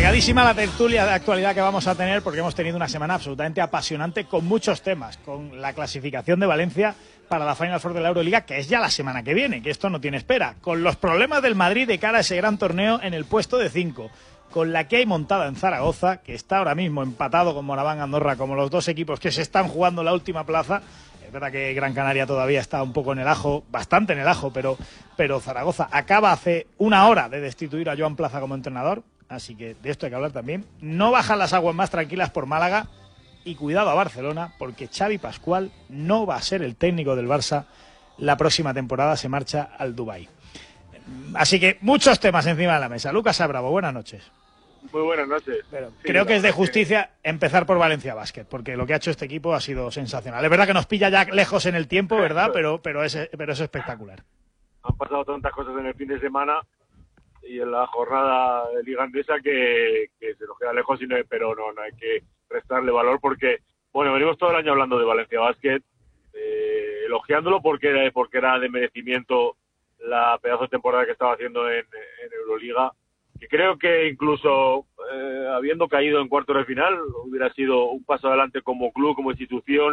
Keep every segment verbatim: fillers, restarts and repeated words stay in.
Cargadísima la tertulia de actualidad que vamos a tener porque hemos tenido una semana absolutamente apasionante con muchos temas, con la clasificación de Valencia para la Final Four de la Euroliga, que es ya la semana que viene, que esto no tiene espera, con los problemas del Madrid de cara a ese gran torneo en el puesto de cinco, con la que hay montada en Zaragoza, que está ahora mismo empatado con Moraván Andorra como los dos equipos que se están jugando la última plaza. Es verdad que Gran Canaria todavía está un poco en el ajo, bastante en el ajo, pero, pero Zaragoza acaba hace una hora de destituir a Joan Plaza como entrenador, así que de esto hay que hablar también. No bajan las aguas más tranquilas por Málaga y cuidado a Barcelona, porque Xavi Pascual no va a ser el técnico del Barça la próxima temporada, se marcha al Dubái. Así que muchos temas encima de la mesa. Lucas Abravo, buenas noches. Muy buenas noches. Pero sí, creo que es de justicia que... empezar por Valencia Basket, porque lo que ha hecho este equipo ha sido sensacional. Es verdad que nos pilla ya lejos en el tiempo, ¿verdad? Pero, pero, es, pero es espectacular. Han pasado tantas cosas en el fin de semana y en la jornada de Liga Andesa que, que se nos queda lejos, y no, pero no, no hay que restarle valor porque, bueno, venimos todo el año hablando de Valencia Basket, eh, elogiándolo porque, porque era de merecimiento la pedazo de temporada que estaba haciendo en, en Euroliga, que creo que incluso eh, habiendo caído en cuartos de final hubiera sido un paso adelante como club, como institución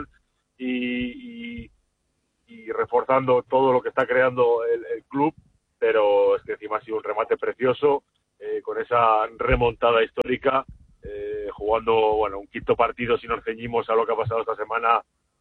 y, y, y reforzando todo lo que está creando el, el club, pero es que encima ha sido un remate precioso eh, con esa remontada histórica, eh, jugando bueno un quinto partido si nos ceñimos a lo que ha pasado esta semana,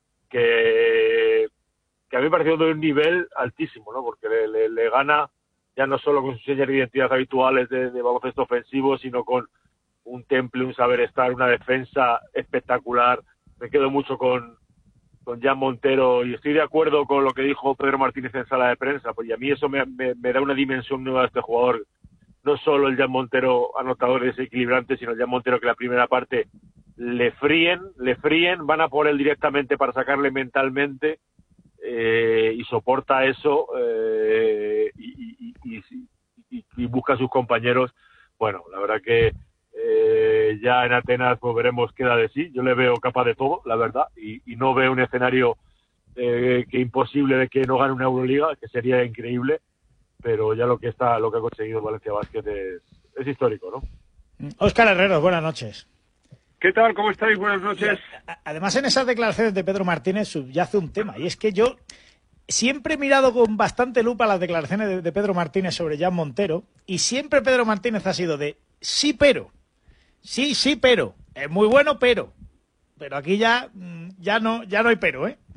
que, que a mí me pareció de un nivel altísimo, ¿no? Porque le, le, le gana ya no solo con sus señas de identidad habituales de, de baloncesto ofensivo, sino con un temple, un saber estar, una defensa espectacular. Me quedo mucho con, con Jan Montero y estoy de acuerdo con lo que dijo Pedro Martínez en sala de prensa, pues y a mí eso me, me, me da una dimensión nueva de este jugador. No solo el Jan Montero anotador y desequilibrante, sino el Jan Montero que la primera parte le fríen, le fríen, van a por él directamente para sacarle mentalmente, Eh, y soporta eso eh, y, y, y, y, y busca a sus compañeros. Bueno, la verdad que eh, ya en Atenas pues veremos qué da de sí. Yo le veo capaz de todo, la verdad, y, y no veo un escenario eh, que imposible de que no gane una Euroliga, que sería increíble, pero ya lo que está, lo que ha conseguido Valencia Basket es, es histórico, ¿no? Óscar Herreros, buenas noches. ¿Qué tal? ¿Cómo estáis? Buenas noches. Además, en esas declaraciones de Pedro Martínez subyace un tema, y es que yo siempre he mirado con bastante lupa las declaraciones de, de Pedro Martínez sobre Jan Montero, y siempre Pedro Martínez ha sido de sí, pero, sí, sí, pero, es muy bueno, pero, pero aquí ya, ya no, ya no hay pero, ¿eh?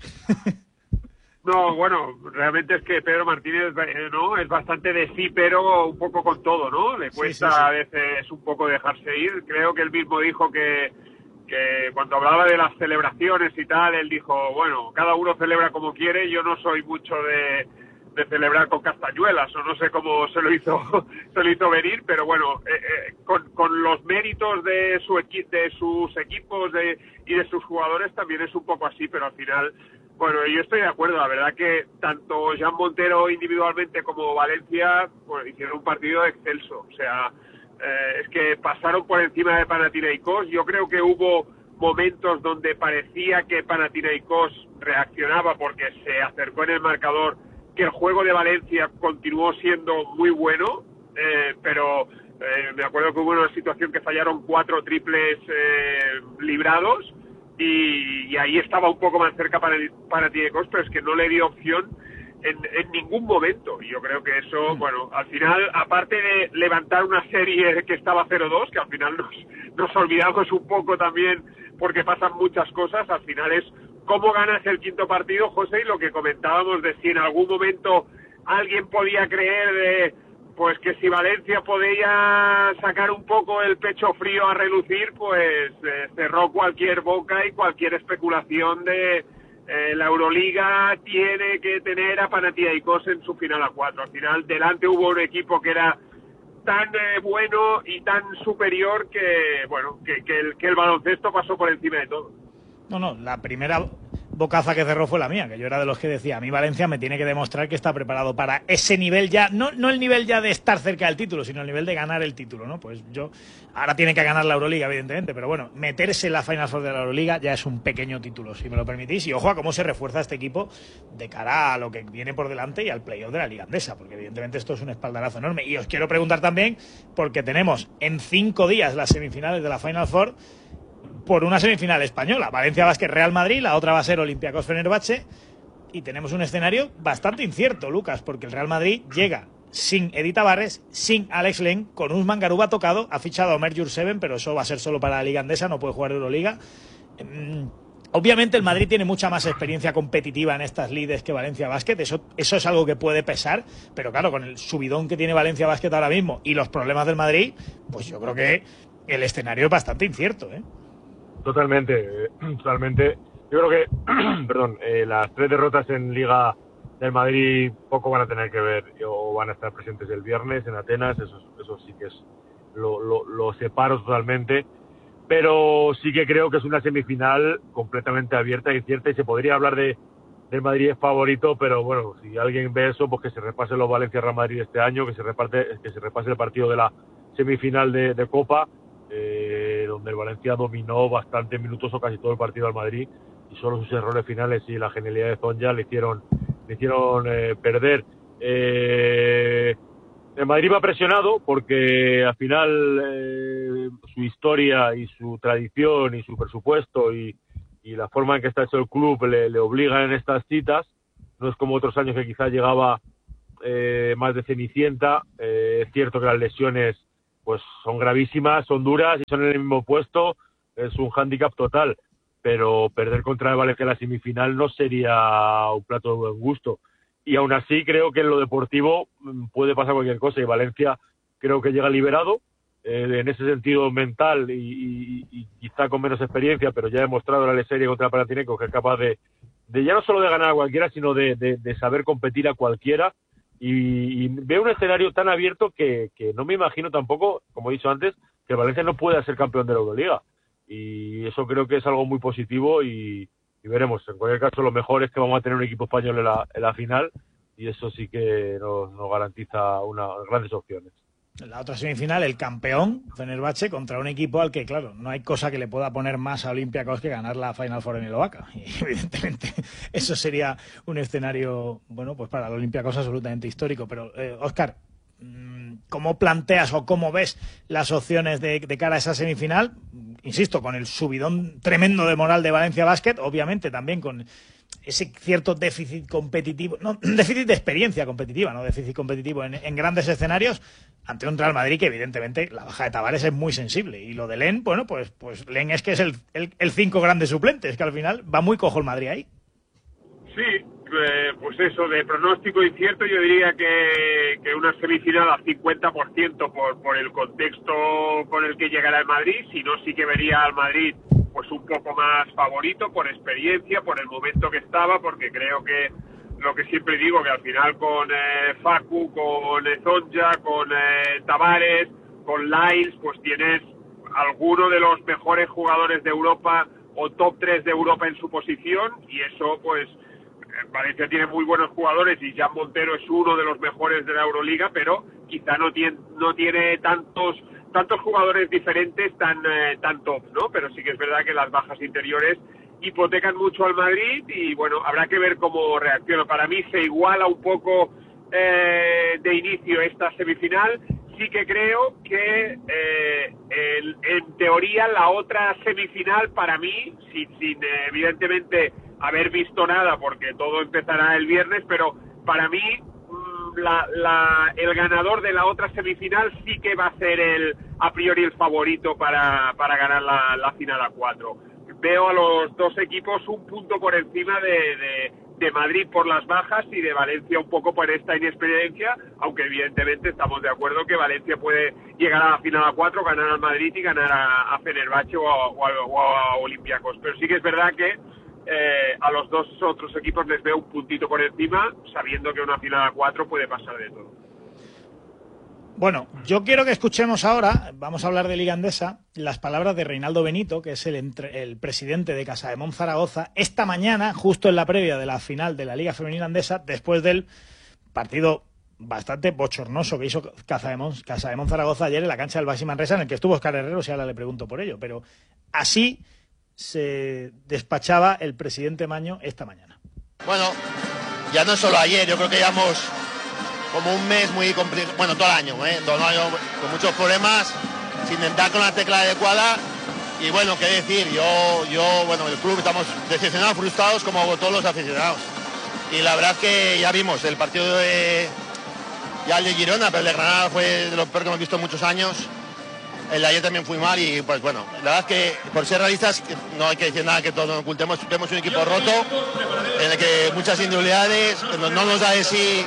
No, bueno, realmente es que Pedro Martínez eh, no es bastante de sí, pero un poco con todo, ¿no? Le cuesta sí, sí, sí. a veces un poco dejarse ir. Creo que él mismo dijo que, que cuando hablaba de las celebraciones y tal, él dijo, bueno, cada uno celebra como quiere, yo no soy mucho de, de celebrar con castañuelas, o no sé cómo se lo hizo se lo hizo venir, pero bueno, eh, eh, con, con los méritos de su equi de sus equipos de, y de sus jugadores también es un poco así, pero al final... Bueno, yo estoy de acuerdo, la verdad que tanto Jan Montero individualmente como Valencia pues, hicieron un partido excelso, o sea, eh, es que pasaron por encima de Panathinaikos. Yo creo que hubo momentos donde parecía que Panathinaikos reaccionaba porque se acercó en el marcador, que el juego de Valencia continuó siendo muy bueno, eh, pero eh, me acuerdo que hubo una situación que fallaron cuatro triples eh, librados, Y, y ahí estaba un poco más cerca para Panathinaikos, pero es que no le dio opción en, en ningún momento. Y yo creo que eso, mm. bueno, al final, aparte de levantar una serie que estaba cero dos, que al final nos, nos olvidamos un poco también porque pasan muchas cosas, al final es cómo ganas el quinto partido, José, y lo que comentábamos de si en algún momento alguien podía creer de... pues que si Valencia podía sacar un poco el pecho frío a relucir, pues eh, cerró cualquier boca y cualquier especulación de eh, la Euroliga tiene que tener a Panathinaikos en su final a cuatro. Al final, delante hubo un equipo que era tan eh, bueno y tan superior que, bueno, que, que, el, que el baloncesto pasó por encima de todo. No, no, la primera bocaza que cerró fue la mía, que yo era de los que decía, a mí Valencia me tiene que demostrar que está preparado para ese nivel ya, no, no el nivel ya de estar cerca del título, sino el nivel de ganar el título, ¿no? Pues yo, ahora tiene que ganar la Euroliga, evidentemente, pero bueno, meterse en la Final Four de la Euroliga ya es un pequeño título, si me lo permitís, y ojo a cómo se refuerza este equipo de cara a lo que viene por delante y al playoff de la Liga Andesa, porque evidentemente esto es un espaldarazo enorme. Y os quiero preguntar también, porque tenemos en cinco días las semifinales de la Final Four, por una semifinal española, Valencia Basket Real Madrid, la otra va a ser Olympiacos Fenerbahce, y tenemos un escenario bastante incierto, Lucas, porque el Real Madrid llega sin Edi Tavares, sin Alex Len, con Usman Garuba tocado, ha fichado a Omer Jurseven, pero eso va a ser solo para la Liga Andesa, no puede jugar Euroliga. Obviamente el Madrid tiene mucha más experiencia competitiva en estas lides que Valencia Basket, eso, eso es algo que puede pesar, pero claro, con el subidón que tiene Valencia Basket ahora mismo y los problemas del Madrid, pues yo creo que el escenario es bastante incierto, ¿eh? Totalmente, totalmente. Yo creo que, perdón, eh, las tres derrotas en Liga del Madrid poco van a tener que ver o van a estar presentes el viernes en Atenas, eso, eso sí que es, lo, lo, lo separo totalmente, pero sí que creo que es una semifinal completamente abierta y cierta y se podría hablar de del Madrid es favorito, pero bueno, si alguien ve eso, pues que se repase los Valencia Real Madrid este año, que se reparte, que se repase el partido de la semifinal de, de Copa, eh, donde el Valencia dominó bastante minutos o casi todo el partido al Madrid y solo sus errores finales y la genialidad de Zonja le hicieron le hicieron eh, perder. Eh, el Madrid va presionado porque al final eh, su historia y su tradición y su presupuesto y, y la forma en que está hecho el club le, le obligan en estas citas. No es como otros años que quizás llegaba eh, más de cenicienta. Eh, es cierto que las lesiones pues son gravísimas, son duras y son en el mismo puesto, es un hándicap total, pero perder contra el Valencia en la semifinal no sería un plato de buen gusto. Y aún así creo que en lo deportivo puede pasar cualquier cosa y Valencia creo que llega liberado, eh, en ese sentido mental y, y, y quizá con menos experiencia, pero ya ha demostrado en la serie contra Panathinaikos que es capaz de, de ya no solo de ganar a cualquiera, sino de, de, de saber competir a cualquiera. Y, y veo un escenario tan abierto que, que no me imagino tampoco, como he dicho antes, que Valencia no pueda ser campeón de la Euroliga. Y eso creo que es algo muy positivo y, y veremos. En cualquier caso, lo mejor es que vamos a tener un equipo español en la, en la final y eso sí que nos, nos garantiza unas grandes opciones. En la otra semifinal, el campeón, Fenerbahce, contra un equipo al que, claro, no hay cosa que le pueda poner más a Olympiacos que ganar la Final Four en el Oaca. Y evidentemente eso sería un escenario, bueno, pues para el Olympiacos absolutamente histórico. Pero, eh, Óscar, ¿cómo planteas o cómo ves las opciones de, de cara a esa semifinal? Insisto, con el subidón tremendo de moral de Valencia Basket, obviamente también con ese cierto déficit competitivo, no, déficit de experiencia competitiva, no déficit competitivo en, en grandes escenarios, ante un Real Madrid que evidentemente la baja de Tavares es muy sensible. Y lo de Len, bueno, pues, pues Len es que es el, el, el cinco grandes suplentes, que al final va muy cojo el Madrid ahí. Sí, eh, pues eso, de pronóstico incierto yo diría que, que una semifinal al cincuenta por ciento por, por el contexto con el que llegará el Madrid, si no sí que vería al Madrid pues un poco más favorito por experiencia, por el momento que estaba, porque creo que lo que siempre digo, que al final con eh, Facu, con eh, Zonja, con eh, Tavares, con Lyles, pues tienes alguno de los mejores jugadores de Europa o top tres de Europa en su posición y eso pues Valencia tiene muy buenos jugadores y Jan Montero es uno de los mejores de la Euroliga, pero quizá no tiene, no tiene tantos tantos jugadores diferentes tan, eh, tan top, ¿no? Pero sí que es verdad que las bajas interiores hipotecan mucho al Madrid y bueno, habrá que ver cómo reacciona. Para mí se iguala un poco eh, de inicio esta semifinal. Sí que creo que eh, el, en teoría la otra semifinal para mí, sin, sin eh, evidentemente haber visto nada porque todo empezará el viernes, pero para mí la, la, el ganador de la otra semifinal sí que va a ser el a priori el favorito para, para ganar la, la final a cuatro. Veo a los dos equipos un punto por encima de, de, de Madrid por las bajas y de Valencia un poco por esta inexperiencia, aunque evidentemente estamos de acuerdo que Valencia puede llegar a la final a cuatro, ganar al Madrid y ganar a, a Fenerbahce o a, o, a, o a Olympiacos. Pero sí que es verdad que Eh, a los dos otros equipos les veo un puntito por encima, sabiendo que una final a cuatro puede pasar de todo. Bueno, yo quiero que escuchemos ahora, vamos a hablar de Liga Endesa, las palabras de Reinaldo Benito, que es el, entre, el presidente de Casademont Zaragoza, esta mañana, justo en la previa de la final de la Liga Femenina Endesa, después del partido bastante bochornoso que hizo Casademont, Casademont Zaragoza ayer en la cancha del Baxi Manresa, en el que estuvo Óscar Herrero, si ahora le pregunto por ello, pero así se despachaba el presidente Maño esta mañana. Bueno, ya no solo ayer, yo creo que llevamos como un mes muy complicado, bueno, todo el año, ¿eh? todo el año con muchos problemas, sin entrar con la tecla adecuada. Y bueno, qué decir, yo, yo, bueno, el club estamos decepcionados, frustrados como todos los aficionados. Y la verdad es que ya vimos el partido de, ya el de Girona, pero el de Granada fue de lo peor que hemos visto en muchos años. El de ayer también fue mal y pues bueno, la verdad es que por ser realistas no hay que decir nada que todos nos ocultemos. Vemos un equipo roto, en el que muchas individualidades, no, no nos da de sí.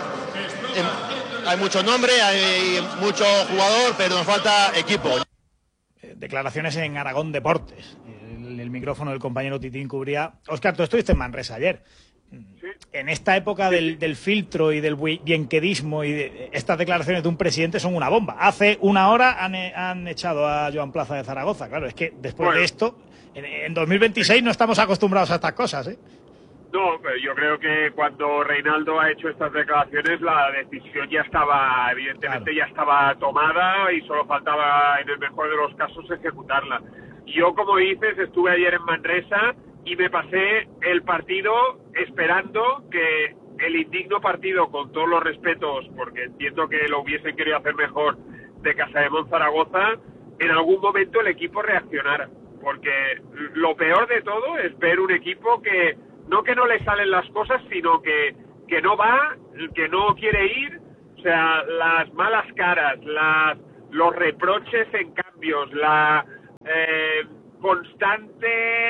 Hay mucho nombre, hay mucho jugador, pero nos falta equipo. Declaraciones en Aragón Deportes. El, el micrófono del compañero Titín cubría. Óscar, tú estuviste en Manresa ayer. ¿Sí? En esta época del, del filtro y del bienquedismo y de, estas declaraciones de un presidente son una bomba. Hace una hora han, han echado a Joan Plaza de Zaragoza. Claro, es que después bueno. de esto, en, en dos mil veintiséis no estamos acostumbrados a estas cosas, ¿eh? No, pero yo creo que cuando Reinaldo ha hecho estas declaraciones la decisión ya estaba, evidentemente claro. ya estaba tomada y solo faltaba, en el mejor de los casos, ejecutarla. Yo, como dices, estuve ayer en Manresa y me pasé el partido esperando que el indigno partido, con todos los respetos, porque entiendo que lo hubiesen querido hacer mejor, de Casademont Zaragoza, en algún momento el equipo reaccionara. Porque lo peor de todo es ver un equipo que no que no le salen las cosas, sino que, que no va, que no quiere ir. O sea, las malas caras, las, los reproches en cambios, la eh, constante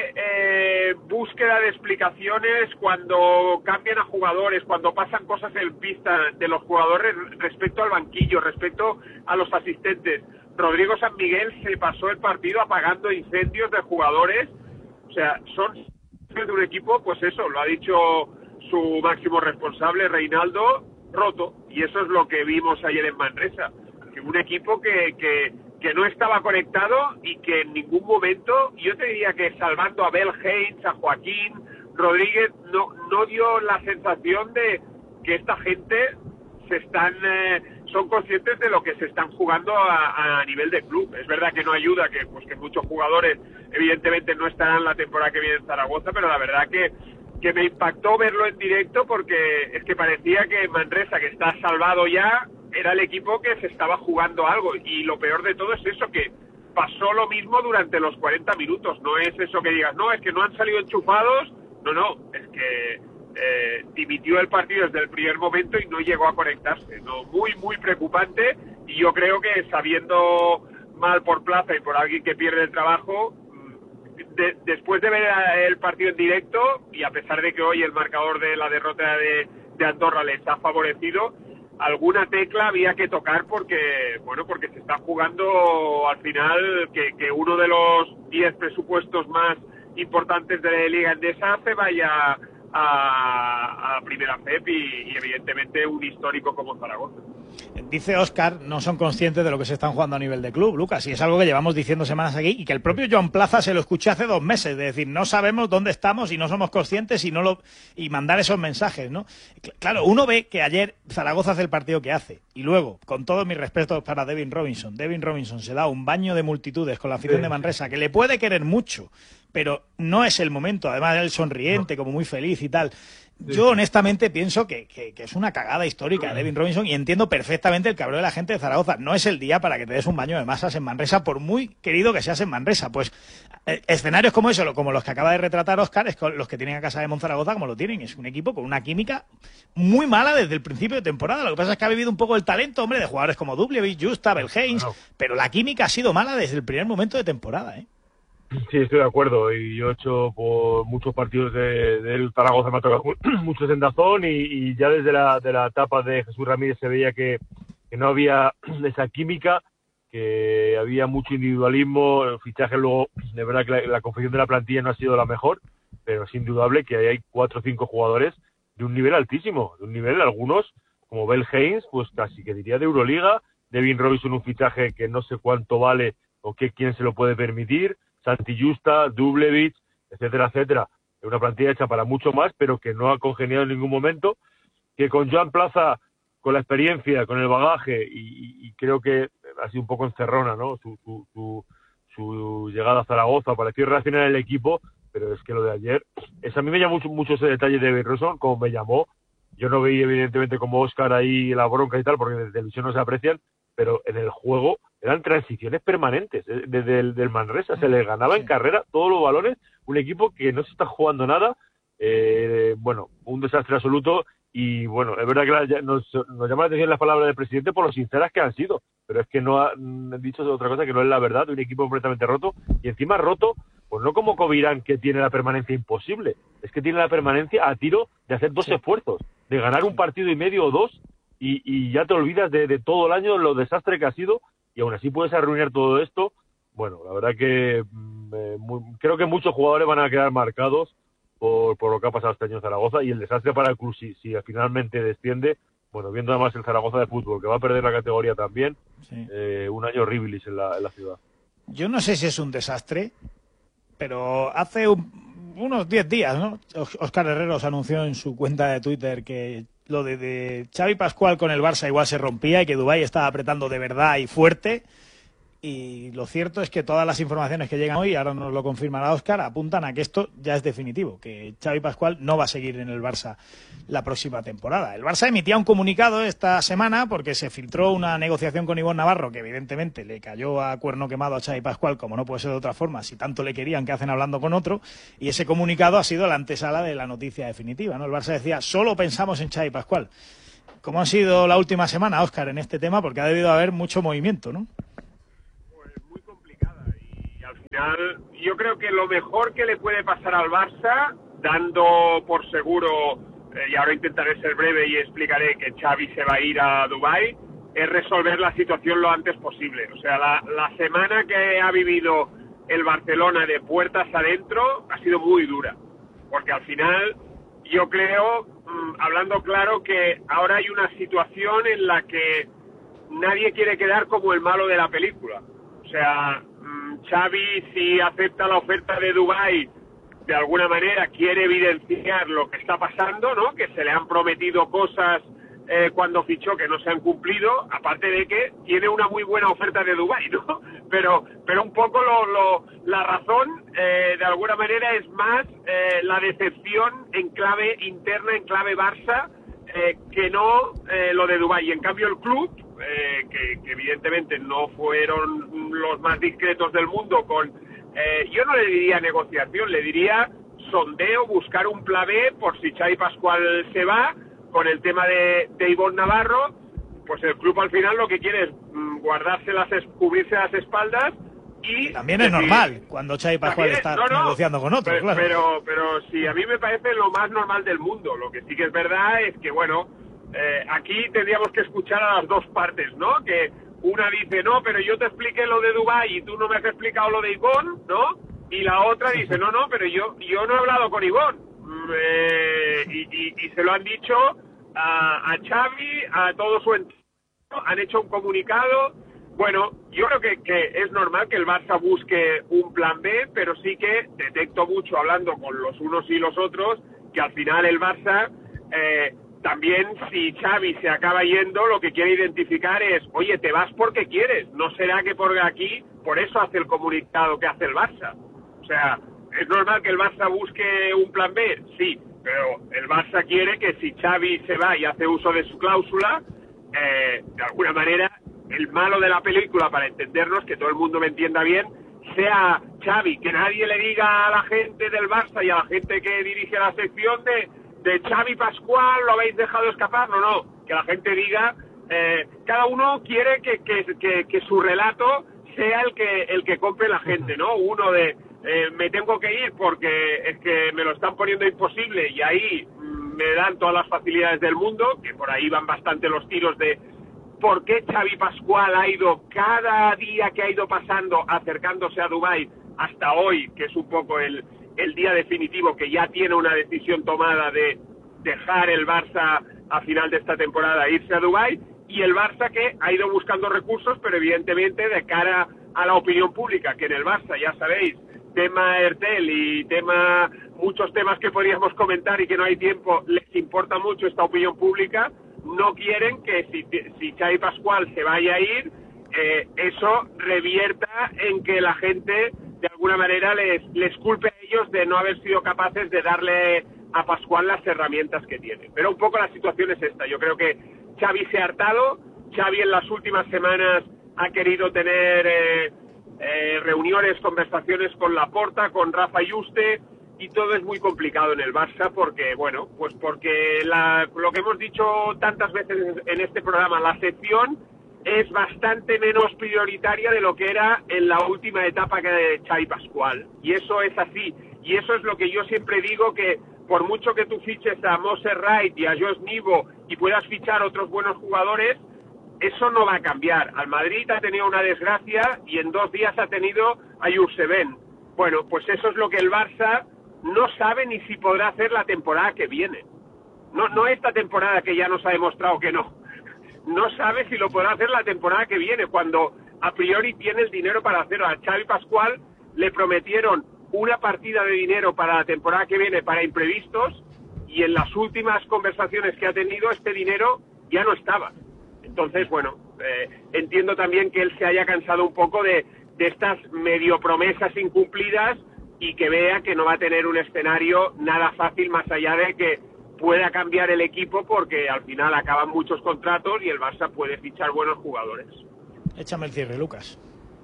eh, búsqueda de explicaciones cuando cambian a jugadores, cuando pasan cosas en pista de los jugadores respecto al banquillo, respecto a los asistentes. Rodrigo San Miguel se pasó el partido apagando incendios de jugadores. O sea, son de un equipo, pues eso, lo ha dicho su máximo responsable, Reinaldo, roto. Y eso es lo que vimos ayer en Manresa. Que un equipo que, que, que no estaba conectado y que en ningún momento, yo te diría que salvando a Bel Haynes, a Joaquín Rodríguez, no, no dio la sensación de que esta gente se están eh, son conscientes de lo que se están jugando a, a nivel de club. Es verdad que no ayuda que pues que muchos jugadores evidentemente no estarán la temporada que viene en Zaragoza, pero la verdad que, que me impactó verlo en directo, porque es que parecía que Manresa, que está salvado ya, era el equipo que se estaba jugando algo. Y lo peor de todo es eso, que pasó lo mismo durante los cuarenta minutos. No es eso que digas, no, es que no han salido enchufados. No, no, es que eh, dimitió el partido desde el primer momento y no llegó a conectarse. No, muy, muy preocupante. Y yo creo que sabiendo mal por Plaza y por alguien que pierde el trabajo, de, después de ver el partido en directo, y a pesar de que hoy el marcador de la derrota de, de Andorra les ha favorecido, alguna tecla había que tocar, porque bueno porque se está jugando al final que, que uno de los diez presupuestos más importantes de la Liga Endesa se vaya a, a Primera F E P y, y evidentemente un histórico como Zaragoza. Dice Óscar, no son conscientes de lo que se están jugando a nivel de club, Lucas, y es algo que llevamos diciendo semanas aquí, y que el propio Joan Plaza se lo escuché hace dos meses, de decir, no sabemos dónde estamos y no somos conscientes y no lo y mandar esos mensajes, ¿no? Claro, uno ve que ayer Zaragoza hace el partido que hace, y luego, con todos mis respetos para Devin Robinson, Devin Robinson se da un baño de multitudes con la afición sí. de Manresa, que le puede querer mucho, pero no es el momento, además él sonriente, no. como muy feliz y tal. Yo honestamente pienso que, que, que es una cagada histórica de Devin Robinson, y entiendo perfectamente el cabreo de la gente de Zaragoza. No es el día para que te des un baño de masas en Manresa, por muy querido que seas en Manresa. Pues eh, escenarios como eso, como los que acaba de retratar Óscar, es los que tienen a Casademont Zaragoza como lo tienen. Es un equipo con una química muy mala desde el principio de temporada. Lo que pasa es que ha vivido un poco el talento, hombre, de jugadores como Dubljevic, Justa, Bel Haynes, no. pero la química ha sido mala desde el primer momento de temporada, ¿eh? Sí, estoy de acuerdo, y yo he hecho por muchos partidos de, del Zaragoza, me ha tocado muchos en Dazón, y, y ya desde la, de la etapa de Jesús Ramírez se veía que, que no había esa química, que había mucho individualismo. El fichaje luego, de verdad que la, la confección de la plantilla no ha sido la mejor, pero es indudable que hay cuatro o cinco jugadores de un nivel altísimo, de un nivel, algunos, como Bel Haynes, pues casi que diría de Euroliga, Devin Robinson un fichaje que no sé cuánto vale o qué quién se lo puede permitir, Santi Justa, Dublevich, etcétera, etcétera. Es una plantilla hecha para mucho más, pero que no ha congeniado en ningún momento, que con Joan Plaza, con la experiencia, con el bagaje, y, y creo que ha sido un poco encerrona, ¿no? Su, su, su, su llegada a Zaragoza, pareció reaccionar el equipo, pero es que lo de ayer, es, a mí me llamó mucho, mucho ese detalle de Devin Robinson, como me llamó. Yo no veía evidentemente como Óscar ahí la bronca y tal, porque desde televisión no se aprecian, pero en el juego eran transiciones permanentes. Desde el del Manresa se le ganaba en carrera todos los balones, un equipo que no se está jugando nada, eh, bueno, un desastre absoluto. Y bueno, es verdad que la, nos, nos llama la atención las palabras del presidente por lo sinceras que han sido, pero es que no ha, han dicho otra cosa que no es la verdad, un equipo completamente roto, y encima roto, pues no como Covirán, que tiene la permanencia imposible, es que tiene la permanencia a tiro de hacer dos sí. esfuerzos, de ganar un partido y medio o dos, y, y ya te olvidas de, de todo el año, lo desastre que ha sido, y aún así puedes arruinar todo esto. Bueno, la verdad que eh, muy, creo que muchos jugadores van a quedar marcados Por, por lo que ha pasado este año en Zaragoza, y el desastre para el club si, si finalmente desciende, bueno, viendo además el Zaragoza de fútbol, que va a perder la categoría también, sí. eh, un año horribilis en la, en la ciudad. Yo no sé si es un desastre, pero hace un, unos diez días, ¿no? Óscar Herreros anunció en su cuenta de Twitter que lo de, de Xavi Pascual con el Barça igual se rompía y que Dubái estaba apretando de verdad y fuerte. Y lo cierto es que todas las informaciones que llegan hoy, ahora nos lo confirmará Óscar, apuntan a que esto ya es definitivo, que Xavi Pascual no va a seguir en el Barça la próxima temporada. El Barça emitía un comunicado esta semana porque se filtró una negociación con Ivonne Navarro que evidentemente le cayó a cuerno quemado a Xavi Pascual, como no puede ser de otra forma, si tanto le querían que hacen hablando con otro, y ese comunicado ha sido la antesala de la noticia definitiva, ¿no? El Barça decía, solo pensamos en Xavi Pascual. ¿Cómo ha sido la última semana, Óscar, en este tema? Porque ha debido haber mucho movimiento, ¿no? Yo creo que lo mejor que le puede pasar al Barça, dando por seguro, eh, y ahora intentaré ser breve y explicaré que Xavi se va a ir a Dubái, es resolver la situación lo antes posible. O sea, la, la semana que ha vivido el Barcelona de puertas adentro ha sido muy dura, porque al final yo creo, mmm, hablando claro, que ahora hay una situación en la que nadie quiere quedar como el malo de la película. O sea, Xavi, si acepta la oferta de Dubái, de alguna manera quiere evidenciar lo que está pasando, ¿no? Que se le han prometido cosas eh, cuando fichó que no se han cumplido, aparte de que tiene una muy buena oferta de Dubái, ¿no? Pero, pero un poco lo, lo, la razón, eh, de alguna manera, es más eh, la decepción en clave interna, en clave Barça, eh, que no eh, lo de Dubái. Y en cambio el club, Eh, que, que evidentemente no fueron los más discretos del mundo con, eh, yo no le diría negociación, le diría sondeo, buscar un plan B por si Xavi Pascual se va, con el tema de, de Ivonne Navarro, pues el club al final lo que quiere es mm, guardarse las, cubrirse las espaldas y... También es decir, normal, cuando Xavi Pascual es, está no, no, negociando con otro, pero, claro. Pero, pero sí, a mí me parece lo más normal del mundo. Lo que sí que es verdad es que, bueno, Eh, aquí tendríamos que escuchar a las dos partes, ¿no? Que una dice, no, pero yo te expliqué lo de Dubái y tú no me has explicado lo de Ivonne, ¿no? Y la otra dice, no, no, pero yo yo no he hablado con Ivonne. Eh, y, y, y se lo han dicho a, a Xavi, a todo su entorno, han hecho un comunicado. Bueno, yo creo que, que es normal que el Barça busque un plan B, pero sí que detecto mucho, hablando con los unos y los otros, que al final el Barça... Eh, También, si Xavi se acaba yendo, lo que quiere identificar es, oye, te vas porque quieres, no será que por aquí, por eso hace el comunicado que hace el Barça. O sea, ¿es normal que el Barça busque un plan B? Sí, pero el Barça quiere que si Xavi se va y hace uso de su cláusula, eh, de alguna manera, el malo de la película, para entendernos, que todo el mundo me entienda bien, sea Xavi, que nadie le diga a la gente del Barça y a la gente que dirige la sección de... de Xavi Pascual, lo habéis dejado escapar, no, no, que la gente diga, eh, cada uno quiere que, que, que, que su relato sea el que el que compre la gente, ¿no? Uno de, eh, me tengo que ir porque es que me lo están poniendo imposible y ahí mm, me dan todas las facilidades del mundo, que por ahí van bastante los tiros de por qué Xavi Pascual ha ido cada día que ha ido pasando, acercándose a Dubái hasta hoy, que es un poco el... el día definitivo, que ya tiene una decisión tomada de dejar el Barça a final de esta temporada e irse a Dubái, y el Barça que ha ido buscando recursos, pero evidentemente de cara a la opinión pública, que en el Barça, ya sabéis, tema Ertel y tema muchos temas que podríamos comentar y que no hay tiempo, les importa mucho esta opinión pública, no quieren que si, si Xavi Pascual se vaya a ir, eh, eso revierta en que la gente de alguna manera les, les culpe a ellos de no haber sido capaces de darle a Pascual las herramientas que tiene. Pero un poco la situación es esta. Yo creo que Xavi se ha hartado, Xavi en las últimas semanas ha querido tener eh, eh, reuniones, conversaciones con Laporta, con Rafa Yuste, y todo es muy complicado en el Barça porque, bueno, pues porque la, lo que hemos dicho tantas veces en este programa, la sección es bastante menos prioritaria de lo que era en la última etapa que de Xavi Pascual, y eso es así, y eso es lo que yo siempre digo, que por mucho que tú fiches a Moser Wright y a Josh Nivo y puedas fichar otros buenos jugadores, eso no va a cambiar. Al Madrid ha tenido una desgracia y en dos días ha tenido a Jurseven. Bueno, pues eso es lo que el Barça no sabe ni si podrá hacer la temporada que viene. No, no esta temporada que ya nos ha demostrado que no. No sabe si lo podrá hacer la temporada que viene, cuando a priori tiene el dinero para hacerlo. A Xavi Pascual le prometieron una partida de dinero para la temporada que viene para imprevistos, y en las últimas conversaciones que ha tenido este dinero ya no estaba. Entonces, bueno, eh, entiendo también que él se haya cansado un poco de, de estas medio promesas incumplidas, y que vea que no va a tener un escenario nada fácil, más allá de que pueda cambiar el equipo, porque al final acaban muchos contratos y el Barça puede fichar buenos jugadores. Échame el cierre, Lucas.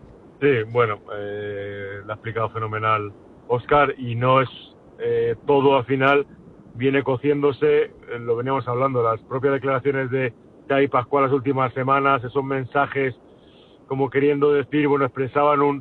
Sí, bueno, eh, lo ha explicado fenomenal Óscar, y no es eh, todo al final, viene cociéndose, eh, lo veníamos hablando, las propias declaraciones de Xavi Pascual las últimas semanas, esos mensajes como queriendo decir, bueno, expresaban un,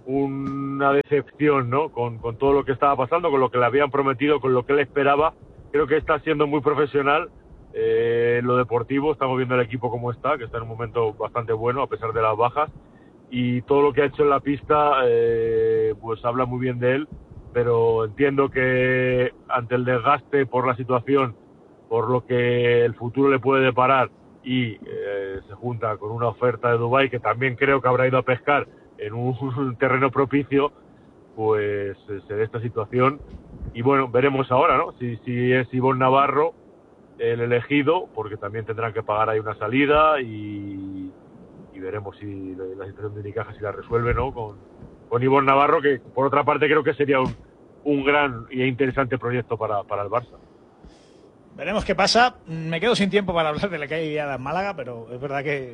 una decepción, ¿no? Con, con todo lo que estaba pasando, con lo que le habían prometido, con lo que él esperaba. Creo que está siendo muy profesional eh, en lo deportivo, estamos viendo el equipo como está, que está en un momento bastante bueno a pesar de las bajas, y todo lo que ha hecho en la pista eh, pues habla muy bien de él, pero entiendo que ante el desgaste por la situación, por lo que el futuro le puede deparar, y eh, se junta con una oferta de Dubái que también creo que habrá ido a pescar en un terreno propicio, pues se dé esta situación. Y bueno, veremos ahora, ¿no? Si, si es Ivonne Navarro el elegido, porque también tendrán que pagar ahí una salida, y, y veremos si la, la situación de Unicaja si la resuelve, ¿no? Con, con Ivonne Navarro, que por otra parte creo que sería un, un gran e interesante proyecto para, para el Barça. Veremos qué pasa. Me quedo sin tiempo para hablar de la caída en Málaga, pero es verdad que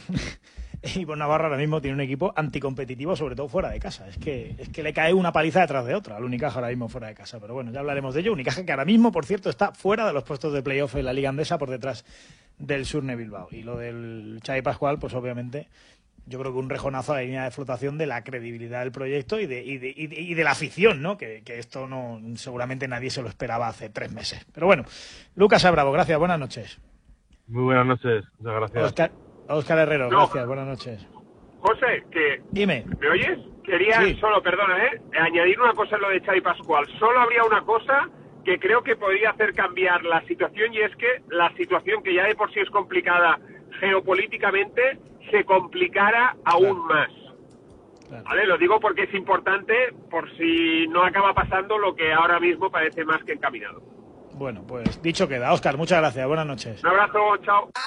Ivonne Navarro ahora mismo tiene un equipo anticompetitivo, sobre todo fuera de casa. Es que es que le cae una paliza detrás de otra al Unicaja ahora mismo fuera de casa. Pero bueno, ya hablaremos de ello. Unicaja que ahora mismo, por cierto, está fuera de los puestos de playoff en la Liga Andesa, por detrás del Surne Bilbao. Y lo del Xavi Pascual, pues obviamente yo creo que un rejonazo a la línea de flotación de la credibilidad del proyecto y de, y de, y de, y de la afición, ¿no? Que, que esto no seguramente nadie se lo esperaba hace tres meses. Pero bueno, Lucas Abravo, gracias, buenas noches. Muy buenas noches, muchas gracias. Oscar, Óscar Herrero, no. gracias, buenas noches. José, que... Dime. ¿Me oyes? Quería Sí. solo, perdona, ¿eh? añadir una cosa en lo de Xavi Pascual. Solo habría una cosa que creo que podría hacer cambiar la situación, y es que la situación, que ya de por sí es complicada geopolíticamente, se complicara aún claro. más. Claro. ¿Vale? Lo digo porque es importante, por si no acaba pasando lo que ahora mismo parece más que encaminado. Bueno, pues dicho queda. Óscar, muchas gracias, buenas noches. Un abrazo, chao.